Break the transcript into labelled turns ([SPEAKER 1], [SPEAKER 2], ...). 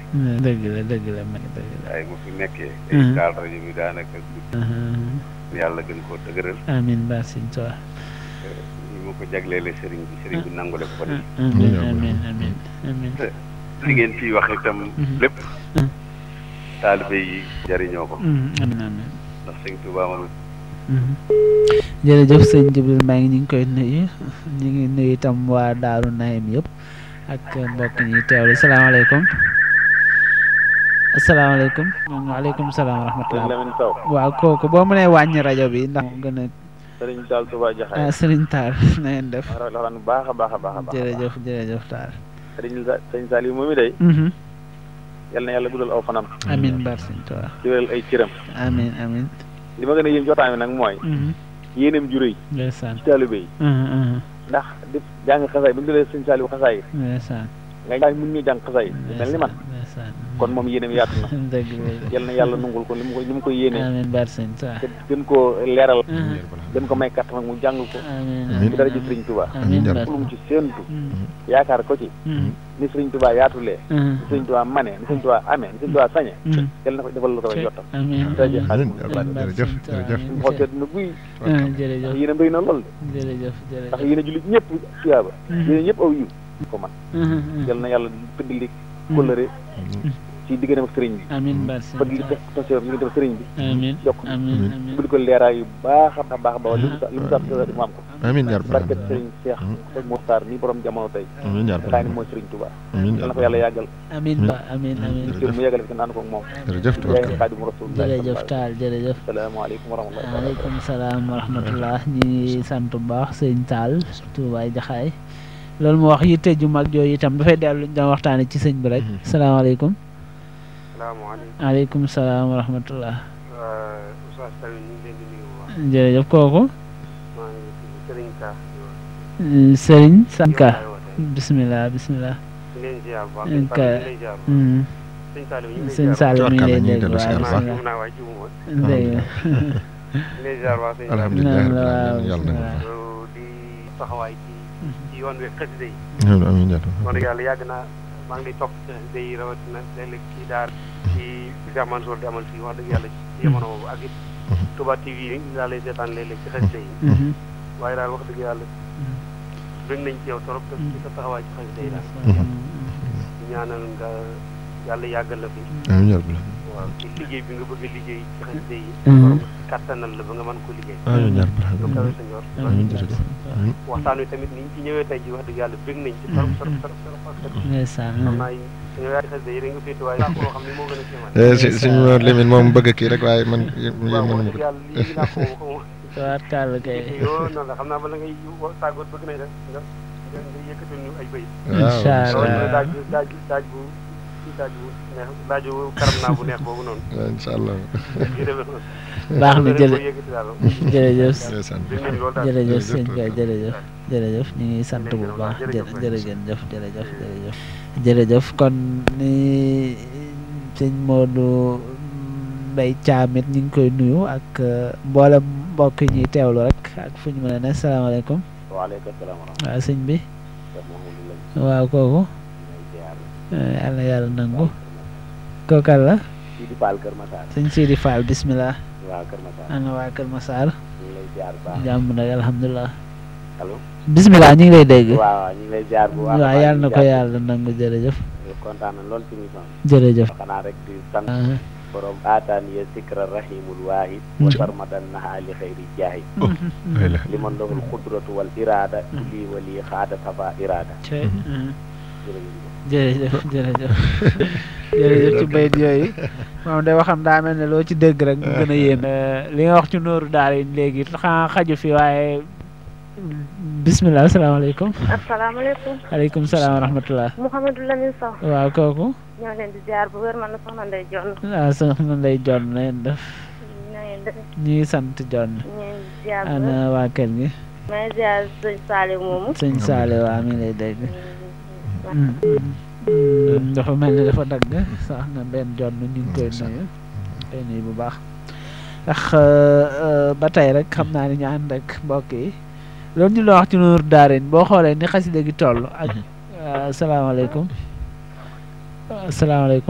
[SPEAKER 1] dëgg la dëgg la mag dëgg la.
[SPEAKER 2] waaye mu fi nekkee ay taal rajo bi daanaka yàlla gën koo dëgëral.
[SPEAKER 1] amiin ba sëñ Tuubaa.
[SPEAKER 2] ñi ma ko jagleele sëriñ bi nangule ko ni
[SPEAKER 1] amiin amiin amiin amiin.
[SPEAKER 2] li ngeen ciy wax itam lépp taalibe yi jariñoo ko.
[SPEAKER 1] amiin amiin.
[SPEAKER 2] ndax sëñ Tuubaa moom.
[SPEAKER 1] jërëjëf sëñ Jibril maa ngi ñu ngi koy nuyu ñu ngi nuyu itam waa Daaru Naim yëpp ak mbokk ñi teewlu salaamaaleykum. asalaamaaleykum. waaleykum salaam wa rahmatulah.
[SPEAKER 3] Lamine Sow.
[SPEAKER 1] waaw kooku boo mënee wàññi rajo bi ndax mu gën a.
[SPEAKER 3] Serigne Tall Touba Jaxaay.
[SPEAKER 1] Serigne Tall na ngeen def.
[SPEAKER 3] bu baax a baax a baax a baax.
[SPEAKER 1] jërëjëf jërëjëf Tall.
[SPEAKER 3] Serigne Saliou moom mi day. yal na yàlla guddal aw fanam.
[SPEAKER 1] amiin bar sëñ Tuubaa.
[SPEAKER 3] ci wéral ay cëram.
[SPEAKER 1] amiin amiin.
[SPEAKER 3] li ma gën a yéem ci waxtaan bi nag mooy. yéenam ju rëy.
[SPEAKER 1] ndeysaan
[SPEAKER 3] ci taalibe yi. ndax di jàng xasaay bi ñu tuddee sëñ Saliou xasaay yi.
[SPEAKER 1] ndeysaan.
[SPEAKER 3] nga jàng mun ñu jàng xasaay yi. mel ni man. kon moom yéenam yaatu na.
[SPEAKER 1] dëgg la
[SPEAKER 3] yal na yàlla nungul ko li mu ko yéenee.
[SPEAKER 1] amiin bar sëñ Tuubaa.
[SPEAKER 3] te gën koo leeral. gën ko may kàttan nag mu jàng ko.
[SPEAKER 1] amiin
[SPEAKER 3] ci dara ji Sëriñ Tuubaa.
[SPEAKER 1] amiin bar
[SPEAKER 3] lu mu ci séentu. yaakaar ko ci. ni Sëriñ Tuubaa yaatulee. ni Sëriñ Tuubaa manee ni Sëriñ Tuubaa amee ni Sëriñ Tuubaa sañee. yal na ko defal lu ko jottal.
[SPEAKER 1] amiin
[SPEAKER 3] jërëjëf
[SPEAKER 4] jërëjëf jërëjëf.
[SPEAKER 3] suñu xol seet na guy.
[SPEAKER 1] jërëjëf
[SPEAKER 3] yéen a bëri na lool de.
[SPEAKER 1] jërëjëf
[SPEAKER 3] ndax
[SPEAKER 1] jërëjëf.
[SPEAKER 3] yéen a jullit ñëpp tuyaaba. yéen ñëpp aw yiw ko man. yal na yàlla tëddali kóllëre ci diggante ak sëriñ bi.
[SPEAKER 1] amiin bar sëñ
[SPEAKER 3] bëgg li def attention diggante ak sëriñ bi.
[SPEAKER 1] amiin
[SPEAKER 3] yokk
[SPEAKER 1] amiin amiin.
[SPEAKER 3] bëgg ko leeraay yu baax a baax ba li mu sax mu am ko.
[SPEAKER 4] amiin yaa rabbal
[SPEAKER 3] barket sëriñ Cheikh Mokhtar ni borom jamono tey.
[SPEAKER 4] amiin yaa
[SPEAKER 3] xëy na mooy sëriñ Touba.
[SPEAKER 4] amiin
[SPEAKER 3] yal na ko yàlla yàggal.
[SPEAKER 1] amiin ba amiin amiin.
[SPEAKER 3] jërëjëf mu yàggale fi naan ko ak moom.
[SPEAKER 4] jërëjëf
[SPEAKER 3] yaay Xaadimu Rasuul.
[SPEAKER 1] jërëjëf Tall jërëjëf.
[SPEAKER 3] salaamaaleykum wa rahmatulah.
[SPEAKER 1] waaleykum salaam wa rahmatullah ñi ngi sant bu baax sëñ Tall Touba Jaxaay loolu mu wax yitte ju mag jooju itam dafay dellu ñu doon waxtaane ci sëñ bi rek. salaamaaleykum.
[SPEAKER 2] salaamaaleykum.
[SPEAKER 1] waaleykum salaam wa rahmatullah.
[SPEAKER 2] Oustaz Saliou ñu ngi leen di nuyu bu baax.
[SPEAKER 1] jërëjëf kooku.
[SPEAKER 2] maa ngi tudd Serigne Ka.
[SPEAKER 1] Serigne Sanka. bisimilah bisimilah.
[SPEAKER 2] ñu leen ziar bu baax.
[SPEAKER 1] Ka
[SPEAKER 2] sëñ Saliou ñu ngi
[SPEAKER 1] sëñ Saliou mi ngi lay dégg waaw
[SPEAKER 2] ziar
[SPEAKER 1] bisimilah.
[SPEAKER 2] naa waaye jiwu ma.
[SPEAKER 1] dégg nga.
[SPEAKER 2] ñu lay ziar waa sëñ
[SPEAKER 4] alhamdulilah
[SPEAKER 1] waaw
[SPEAKER 4] yàlla na
[SPEAKER 2] di taxawaay ci yoon wi xasida yi.
[SPEAKER 4] amiin yaa
[SPEAKER 2] kon yàlla yàgg naa maa ngi lay topp ci xasida yi rawatina léeg-léeg ci daar ci Cheikh Mansour di amal fii wax dëgg yàlla ci jamono boobu ak it Touba TV yi daal lay seetaan léeg-léeg ci xasida yi. waaye daal wax dëgg yàlla bëgg nañ ci yow trop te ci sa taxawaay ci xasida yi daal. ñaanal nga yàlla yàggal la fi.
[SPEAKER 4] amiin yaa rabbal
[SPEAKER 2] waaw ci liggéey bi nga bëgg a liggéey ci xasida yi. borom kàttanal la ba nga mën ko liggéey.
[SPEAKER 4] amiin yaa rabbal
[SPEAKER 2] lu kawe sa njort.
[SPEAKER 4] amiin jërëjëf amiin.
[SPEAKER 2] waxtaan wi tamit ni ñu ci ñëwee tey ji wax dëgg yàlla bëgg nañ ci trop trop trop trop parce que
[SPEAKER 1] ndeysaan.
[SPEAKER 2] xam naa suñu yaay xasida yi rek nga féete waaye loo xam ne moo gën a kéemaan.
[SPEAKER 4] suñu Lamine moom bëgg kii rek waaye man
[SPEAKER 2] waaw wax dëgg yàlla lii naa ko xaw
[SPEAKER 1] tubaab Tall kay.
[SPEAKER 2] yoo noonu la xam naa bala ngay tàggoot bëgg nañ rek nga yëkkatul ñu ay bëy.
[SPEAKER 1] incha
[SPEAKER 2] loolu
[SPEAKER 1] allah.
[SPEAKER 2] daaj bu neex daaju karam naa bu neex boobu noonu.
[SPEAKER 4] incha allah.
[SPEAKER 1] baax na jërëjëf
[SPEAKER 4] ndeysaan.
[SPEAKER 1] jërëjëf sëñ Ka jërëjëf jërëjëf ñu ngi sant bu baax jërëjëf jërëjëf jërëjëf kon ni sëñ Modou Mbaye Thiam it ñu ngi koy nuyu ak mboolem mbokk yi ñuy teewlu rek ak fu ñu mën a ne salaamaaleykum.
[SPEAKER 3] waaleykum salaam wa rahmatulah.
[SPEAKER 1] waaw sëñ bi. waaw kooku. yàlla yàlla nangu. kookal la.
[SPEAKER 3] Sidi Fall Kër Massar.
[SPEAKER 1] sëñ Sidi Fall bisimilah.
[SPEAKER 3] waa Kër Massar.
[SPEAKER 1] ana waa Kër Massar.
[SPEAKER 3] ñu ngi lay ziar bu baax.
[SPEAKER 1] jàmm nag alhamdulilah.
[SPEAKER 3] allo.
[SPEAKER 1] bisimilah ñu ngi lay dégg.
[SPEAKER 3] waaw ñu ngi lay ziar bu baax.
[SPEAKER 1] waaw yàlla na ko yàlla nangu jërëjëf.
[SPEAKER 3] kontaan na lool ci émission bi.
[SPEAKER 1] jërëjëf.
[SPEAKER 3] xanaa rek di sant borom aataaniya sikra rahimul waahid wa sarmadan naha li xayri jaahi liman lahul qudratu wal irada kulli wali xaada safa irada.
[SPEAKER 1] jërëjëf jërëjëf jërëjëf ci bayit yooyu moom day waxam daa mel ne loo ci dégg rek mu gën a yéen li nga wax ci nooru daara yi léegi xanaa xaju fi waaye bisimilah asalaamaaleykum.
[SPEAKER 5] asalaamaaleykum.
[SPEAKER 1] aleykum salaam wa rahmatulah.
[SPEAKER 5] Mouhamadou Lamine Sow.
[SPEAKER 1] waaw kooku.
[SPEAKER 5] ñoo leen di ziar bu wér man la soxna Ndeye Dione.
[SPEAKER 1] waaw soxna Ndeye Dione na ngeen def.
[SPEAKER 5] na ngeen def.
[SPEAKER 1] ñu ngi sant Dione.
[SPEAKER 5] ñu ngi ziar bu wér.
[SPEAKER 1] ana waa kër gi.
[SPEAKER 5] maa ngi ziar sëñ Saliou moomu.
[SPEAKER 1] sëñ Saliou waa mi lay dégg. dafa mel ni dafa dagg sax na benn Dione ñu ngi koy nuyu bu baax. ndax ba tey rek xam naa ni ñu ànd ak mbokk yi. loolu ñu la wax ci Nuuru Daarayni boo xoolee ni xasida gi toll ak asalaamaaleykum asalaamaaleykum